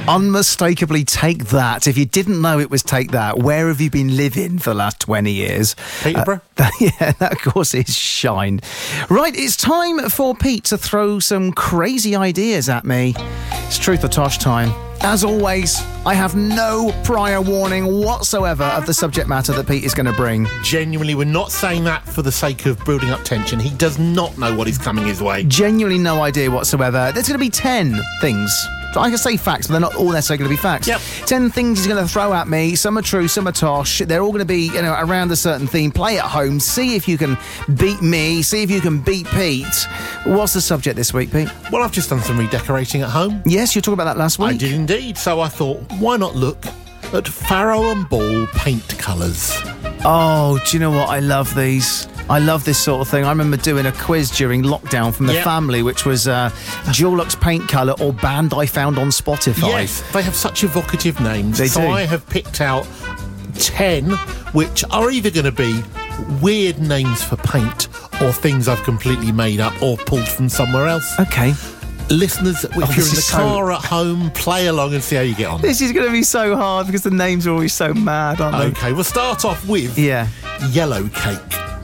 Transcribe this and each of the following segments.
Unmistakably Take That. If you didn't know it was Take That, where have you been living for the last 20 years? Peterborough? Yeah, that of course is Shine. Right, it's time for Pete to throw some crazy ideas at me. It's Truth or Tosh time. As always, I have no prior warning whatsoever of the subject matter that Pete is going to bring. Genuinely, we're not saying that for the sake of building up tension. He does not know what is coming his way. Genuinely no idea whatsoever. There's going to be 10 things. I can say facts, but they're not all necessarily going to be facts. Yep. 10 things he's going to throw at me. Some are true, some are tosh. They're all going to be, around a certain theme. Play at home. See if you can beat me. See if you can beat Pete. What's the subject this week, Pete? Well, I've just done some redecorating at home. Yes, you were talking about that last week. I did indeed. So I thought, why not look at Farrow and Ball paint colours? Oh, do you know what? I love these. I love this sort of thing. I remember doing a quiz during lockdown from the family, which was Dulux paint colour or band I found on Spotify. Yes, they have such evocative names. They so do. I have picked out 10, which are either going to be weird names for paint or things I've completely made up or pulled from somewhere else. Okay. Listeners, if you're in the car at home, play along and see how you get on. This is going to be so hard because the names are always so mad, aren't they? Okay, we'll start off with Yellow Cake.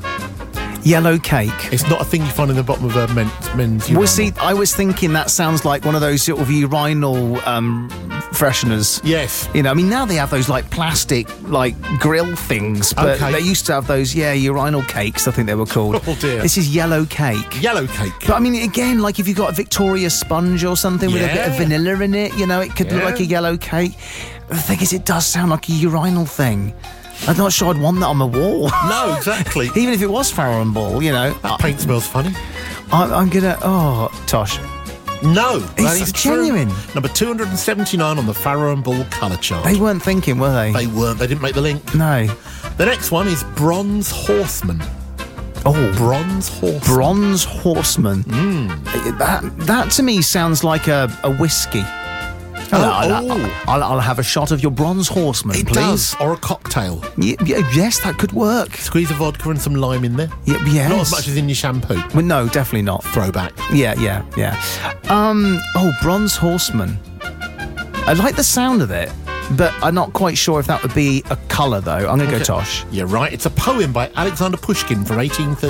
Yellow cake. It's not a thing you find in the bottom of a men's urinal. Well, see, I was thinking that sounds like one of those sort of urinal fresheners. Yes. Now they have those like plastic like grill things, but they used to have those, urinal cakes, I think they were called. Oh dear. This is yellow cake. Yellow cake. But again, like if you got a Victoria sponge or something with a bit of vanilla in it, it could look like a yellow cake. The thing is, it does sound like a urinal thing. I'm not sure I'd want that on my wall. No, exactly. Even if it was Farrow and Ball, That paint smells funny. I'm gonna... Oh, Tosh. No, that is genuine. True. Number 279 on the Farrow and Ball colour chart. They weren't thinking, were they? They weren't. They didn't make the link. No. The next one is Bronze Horseman. Oh. Bronze Horseman. Bronze Horseman. That to me sounds like a whiskey. I'll have a shot of your Bronze Horseman, it please. Does. Or a cocktail. Yes, that could work. Squeeze of vodka and some lime in there. Yes. Not as much as in your shampoo. Well, no, definitely not. Throwback. Yeah. Bronze Horseman. I like the sound of it, but I'm not quite sure if that would be a colour, though. I'm going to go Tosh. You're right. It's a poem by Alexander Pushkin from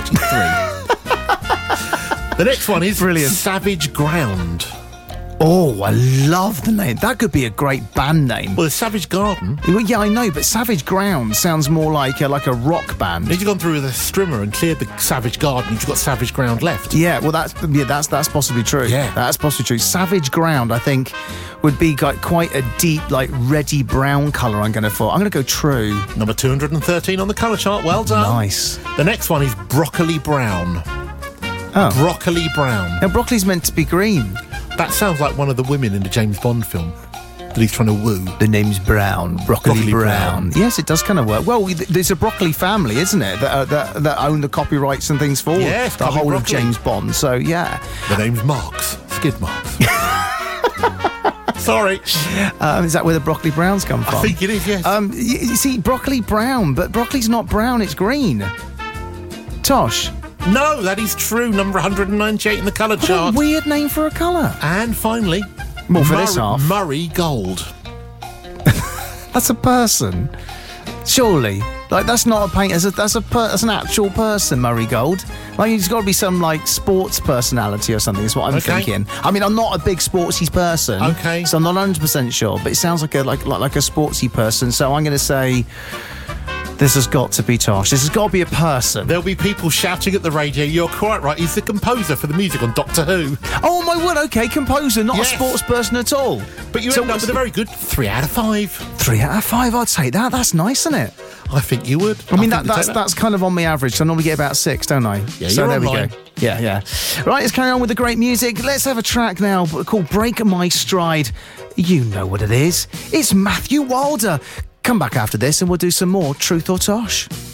1833. The next one is Brilliant. Savage Ground. Oh, I love the name. That could be a great band name. Well, it's Savage Garden. Well, yeah, I know, but Savage Ground sounds more like a rock band. If you've gone through with a strimmer and cleared the Savage Garden, you've got Savage Ground left. Yeah, well, that's possibly true. Yeah. That's possibly true. Savage Ground, I think, would be quite a deep, like, reddy brown colour I'm going to go true. Number 213 on the colour chart. Well done. Nice. The next one is Broccoli Brown. Oh. Broccoli Brown. Now, broccoli's meant to be green. That sounds like one of the women in the James Bond film that he's trying to woo. The name's Brown. Broccoli Brown. Yes, it does kind of work. Well, there's a broccoli family, isn't it, that own the copyrights and things for the whole broccoli. of James Bond. So, yeah. The name's Marks. Skid Marks. Sorry. Is that where the Broccoli Browns come from? I think it is, yes. You see, Broccoli Brown, but broccoli's not brown, it's green. Tosh. No, that is true. Number 198 in the colour chart. What a weird name for a colour. And finally, this half. Murray Gold. That's a person. Surely. Like, that's not a paint. That's an actual person, Murray Gold. Like, he's got to be some, like, sports personality or something, is what I'm thinking. I'm not a big sportsy person. Okay. So I'm not 100% sure, but it sounds like a sportsy person. So I'm going to say... This has got to be Tosh. This has got to be a person. There'll be people shouting at the radio. You're quite right. He's the composer for the music on Doctor Who. Oh, my word. OK, composer, not a sports person at all. But you end up with a very good 3 out of 5. 3 out of 5, I'd say that. That's nice, isn't it? I think you would. That's kind of on my average. So I normally get about 6, don't I? Yeah, so there online. we go. Yeah. Right, let's carry on with the great music. Let's have a track now called Break My Stride. You know what it is. It's Matthew Wilder. Come back after this and we'll do some more Truth or Tosh.